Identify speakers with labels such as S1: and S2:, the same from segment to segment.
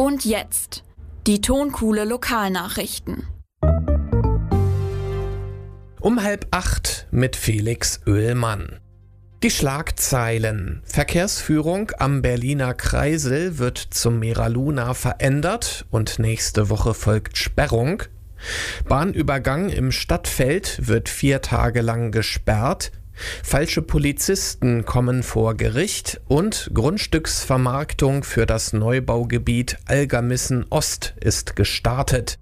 S1: Und jetzt die Tonkuhle Lokalnachrichten.
S2: Um 7:30 mit Felix Oehlmann. Die Schlagzeilen: Verkehrsführung am Berliner Kreisel wird zum Mera-Luna verändert und nächste Woche folgt Sperrung. Bahnübergang im Stadtfeld wird 4 Tage lang gesperrt. Falsche Polizisten kommen vor Gericht und Grundstücksvermarktung für das Neubaugebiet Algermissen Ost ist gestartet.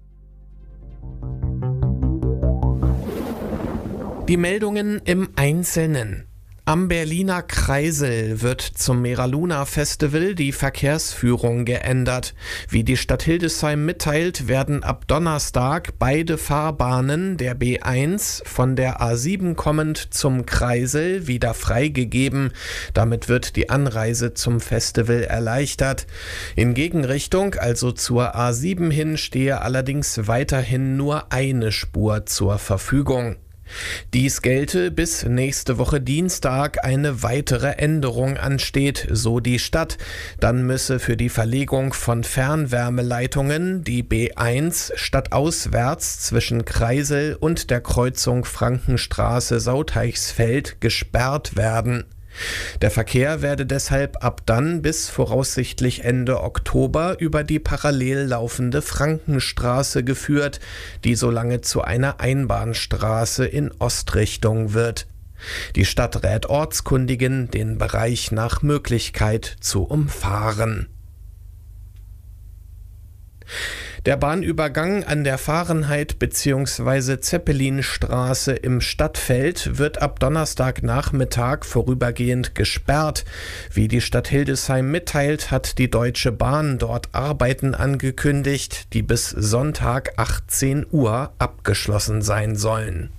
S2: Die Meldungen im Einzelnen. Am Berliner Kreisel wird zum Mera-Luna Festival die Verkehrsführung geändert. Wie die Stadt Hildesheim mitteilt, werden ab Donnerstag beide Fahrbahnen der B1 von der A7 kommend zum Kreisel wieder freigegeben. Damit wird die Anreise zum Festival erleichtert. In Gegenrichtung, also zur A7 hin, stehe allerdings weiterhin nur eine Spur zur Verfügung. Dies gelte, bis nächste Woche Dienstag eine weitere Änderung ansteht, so die Stadt. Dann müsse für die Verlegung von Fernwärmeleitungen die B1 stadtauswärts zwischen Kreisel und der Kreuzung Frankenstraße-Sauteichsfeld gesperrt werden. Der Verkehr werde deshalb ab dann bis voraussichtlich Ende Oktober über die parallel laufende Frankenstraße geführt, die so lange zu einer Einbahnstraße in Ostrichtung wird. Die Stadt rät Ortskundigen, den Bereich nach Möglichkeit zu umfahren. Der Bahnübergang an der Fahrenheit bzw. Zeppelinstraße im Stadtfeld wird ab Donnerstagnachmittag vorübergehend gesperrt. Wie die Stadt Hildesheim mitteilt, hat die Deutsche Bahn dort Arbeiten angekündigt, die bis Sonntag 18 Uhr abgeschlossen sein sollen.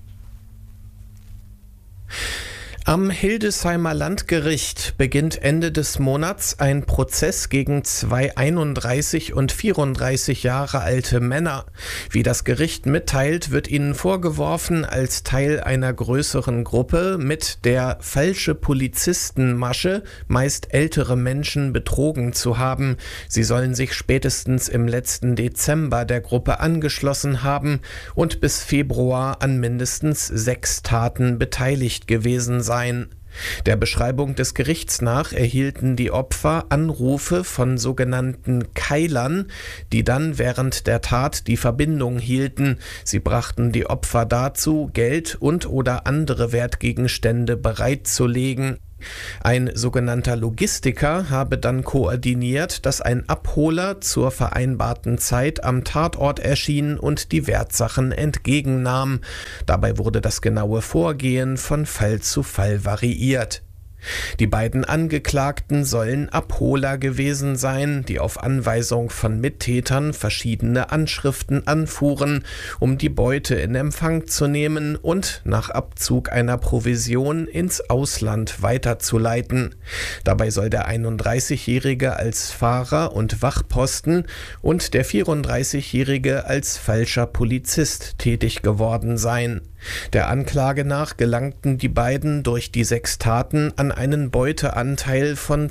S2: Am Hildesheimer Landgericht beginnt Ende des Monats ein Prozess gegen 2 31 und 34 Jahre alte Männer. Wie das Gericht mitteilt, wird ihnen vorgeworfen, als Teil einer größeren Gruppe mit der falsche Polizistenmasche meist ältere Menschen betrogen zu haben. Sie sollen sich spätestens im letzten Dezember der Gruppe angeschlossen haben und bis Februar an mindestens 6 Taten beteiligt gewesen sein. Der Beschreibung des Gerichts nach erhielten die Opfer Anrufe von sogenannten Keilern, die dann während der Tat die Verbindung hielten. Sie brachten die Opfer dazu, Geld und/oder andere Wertgegenstände bereitzulegen. Ein sogenannter Logistiker habe dann koordiniert, dass ein Abholer zur vereinbarten Zeit am Tatort erschien und die Wertsachen entgegennahm. Dabei wurde das genaue Vorgehen von Fall zu Fall variiert. Die beiden Angeklagten sollen Abholer gewesen sein, die auf Anweisung von Mittätern verschiedene Anschriften anfuhren, um die Beute in Empfang zu nehmen und nach Abzug einer Provision ins Ausland weiterzuleiten. Dabei soll der 31-Jährige als Fahrer und Wachposten und der 34-Jährige als falscher Polizist tätig geworden sein. Der Anklage nach gelangten die beiden durch die 6 Taten an einen Beuteanteil von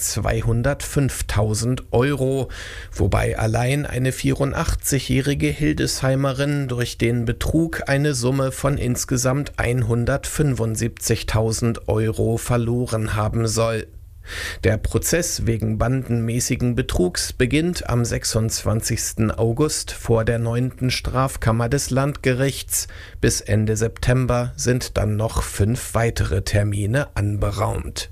S2: 205.000 €, wobei allein eine 84-jährige Hildesheimerin durch den Betrug eine Summe von insgesamt 175.000 € verloren haben soll. Der Prozess wegen bandenmäßigen Betrugs beginnt am 26. August vor der 9. Strafkammer des Landgerichts. Bis Ende September sind dann noch 5 weitere Termine anberaumt.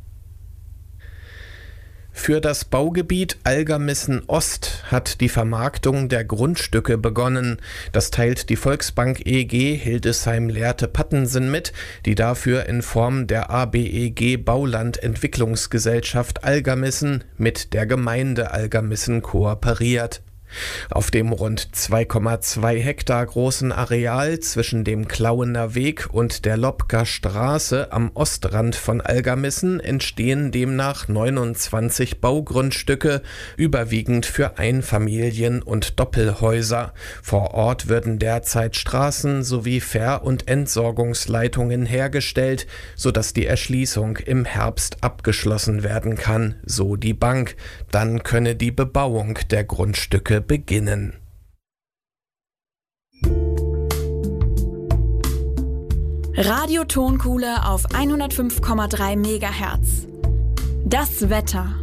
S2: Für das Baugebiet Algermissen Ost hat die Vermarktung der Grundstücke begonnen. Das teilt die Volksbank EG Hildesheim-Lehrte-Pattensen mit, die dafür in Form der ABEG Baulandentwicklungsgesellschaft Algermissen mit der Gemeinde Algermissen kooperiert. Auf dem rund 2,2 Hektar großen Areal zwischen dem Klauener Weg und der Lobker Straße am Ostrand von Algermissen entstehen demnach 29 Baugrundstücke, überwiegend für Einfamilien- und Doppelhäuser. Vor Ort würden derzeit Straßen sowie Ver- und Entsorgungsleitungen hergestellt, sodass die Erschließung im Herbst abgeschlossen werden kann, so die Bank. Dann könne die Bebauung der Grundstücke beginnen.
S1: Radio-Tonkuhle auf 105,3 MHz. Das Wetter.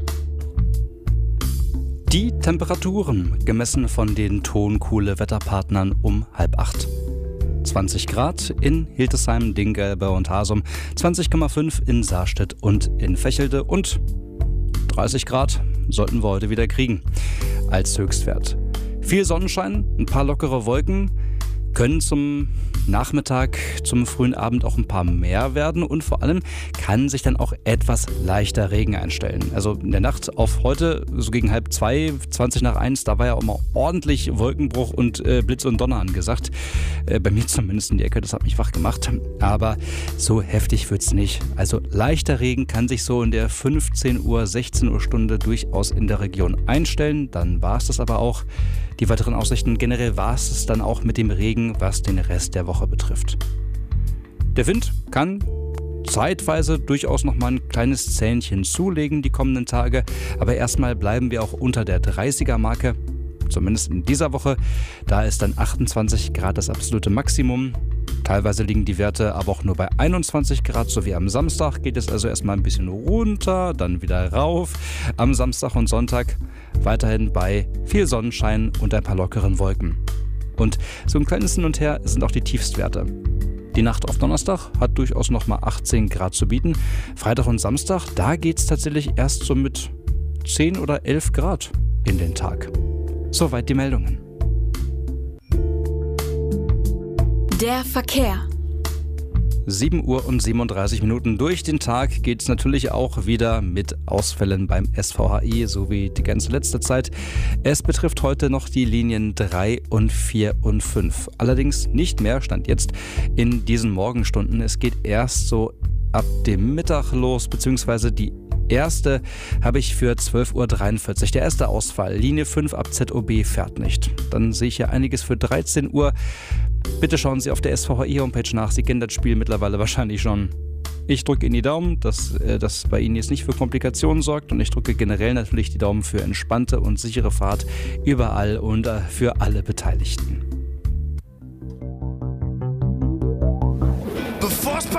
S3: Die Temperaturen gemessen von den Tonkuhle-Wetterpartnern um 7:30. 20 Grad in Hildesheim, Dinggelbe und Hasum, 20,5 in Saarstedt und in Vechelde und 30 Grad sollten wir heute wieder kriegen als Höchstwert. Viel Sonnenschein, ein paar lockere Wolken, können zum Nachmittag, zum frühen Abend auch ein paar mehr werden und vor allem kann sich dann auch etwas leichter Regen einstellen. Also in der Nacht auf heute, so gegen 1:30, 20 nach 1, da war ja auch mal ordentlich Wolkenbruch und Blitz und Donner angesagt. Bei mir zumindest in die Ecke, das hat mich wach gemacht. Aber so heftig wird's nicht. Also leichter Regen kann sich so in der 15 Uhr, 16 Uhr Stunde durchaus in der Region einstellen. Dann war es das aber auch. Die weiteren Aussichten, generell war es dann auch mit dem Regen, was den Rest der Woche betrifft. Der Wind kann zeitweise durchaus noch mal ein kleines Zähnchen zulegen die kommenden Tage, aber erstmal bleiben wir auch unter der 30er-Marke, zumindest in dieser Woche. Da ist dann 28 Grad das absolute Maximum. Teilweise liegen die Werte aber auch nur bei 21 Grad, so wie am Samstag geht es also erstmal ein bisschen runter, dann wieder rauf. Am Samstag und Sonntag weiterhin bei viel Sonnenschein und ein paar lockeren Wolken. Und so ein kleines Hin und Her sind auch die Tiefstwerte. Die Nacht auf Donnerstag hat durchaus nochmal 18 Grad zu bieten. Freitag und Samstag, da geht es tatsächlich erst so mit 10 oder 11 Grad in den Tag. Soweit die Meldungen.
S1: Der Verkehr.
S3: 7 Uhr und 37 Minuten durch den Tag geht es natürlich auch wieder mit Ausfällen beim SVHI, so wie die ganze letzte Zeit. Es betrifft heute noch die Linien 3 und 4 und 5. Allerdings nicht mehr, Stand jetzt, in diesen Morgenstunden. Es geht erst so ab dem Mittag los, beziehungsweise die erste habe ich für 12:43 Uhr. Der erste Ausfall, Linie 5 ab ZOB fährt nicht. Dann sehe ich hier einiges für 13 Uhr. Bitte schauen Sie auf der SVHI-Homepage nach. Sie kennen das Spiel mittlerweile wahrscheinlich schon. Ich drücke Ihnen die Daumen, dass das bei Ihnen jetzt nicht für Komplikationen sorgt. Und ich drücke generell natürlich die Daumen für entspannte und sichere Fahrt überall und für alle Beteiligten.